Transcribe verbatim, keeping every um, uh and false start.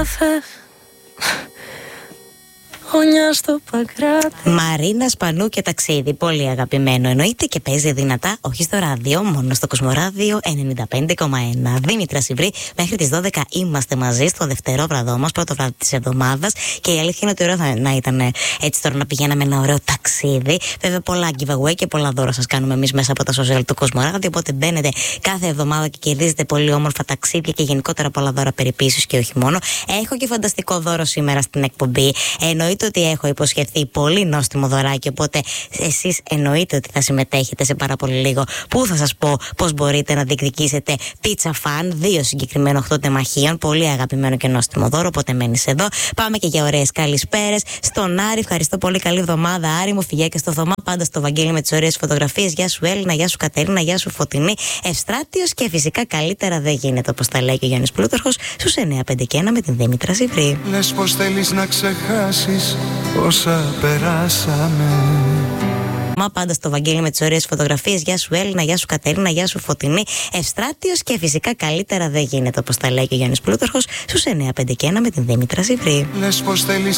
Στο Μαρίνα Σπανού και ταξίδι. Πολύ αγαπημένο. Εννοείται και παίζει δυνατά, όχι στο ράδιο, μόνο στο Κοσμοράδιο ενενήντα πέντε κόμμα ένα. Δήμητρα Σιβρή, μέχρι τις δώδεκα είμαστε μαζί στο δευτερόβραδό μας, πρώτο βράδυ της εβδομάδας. Και η αλήθεια είναι ότι ωραίο θα να ήταν έτσι τώρα να πηγαίναμε ένα ωραίο ταξίδι. Βέβαια, πολλά giveaway και πολλά δώρα σας κάνουμε εμείς μέσα από τα social του Κοσμοράδιο. Οπότε μπαίνετε κάθε εβδομάδα και κερδίζετε πολύ όμορφα ταξίδια και γενικότερα πολλά δώρα περιποίησης και όχι μόνο. Έχω και φανταστικό δώρο σήμερα στην εκπομπή. Εννοείται ότι έχω υποσχεθεί πολύ νόστιμο δωράκι, οπότε εσείς εννοείται ότι θα συμμετέχετε σε πάρα πολύ λίγο, που θα σας πω πώς μπορείτε να διεκδικήσετε pizza fan, δύο συγκεκριμένο οκτώ τεμαχίων, πολύ αγαπημένο και νόστιμο δώρο, οπότε μένεις εδώ. Πάμε και για ωραίες καλησπέρες στον Άρη, ευχαριστώ πολύ, καλή εβδομάδα Άρη μου, φυγιά και στο Θωμά, πάντα στο Βαγγέλη με τις ωραίες φωτογραφίες, γεια σου Έλληνα, γεια σου Κατερίνα, γεια σου Φωτεινή, Ευστράτιος και φυσικά καλύτερα δεν γίνεται, όπως τα λέει και ο Γιάννης Πλούταρχος, στους εννιά πέντε και ένα με την Δήμητρα Σιβρή. Λες πως θέλεις να ξεχάσεις όσα περάσαμε. Μα πάντα στο Βαγγέλη με τις ωραίες φωτογραφίες, γεια σου Έλληνα, γεια σου Κατερίνα, γεια σου Φωτεινή, Ευστράτιος και φυσικά καλύτερα δεν γίνεται, όπως τα λέει και ο Γιάννης Πλούταρχος, στους εννιά πέντε και ένα με την Δήμητρα Σιβρή. Λες πως θέλεις